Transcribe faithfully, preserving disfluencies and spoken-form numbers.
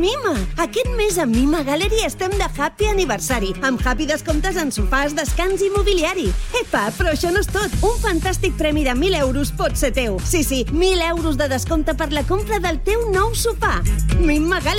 Mima! Aquest mes a Mima Gallery estem de happy aniversari, amb happy descomptes en sofàs, descans i mobiliari. Epa, però això no és tot. Un fantàstic premi de mil euros pot ser teu. Sí, sí, mil euros de descompte per la compra del teu nou sofà. Mima Gallery.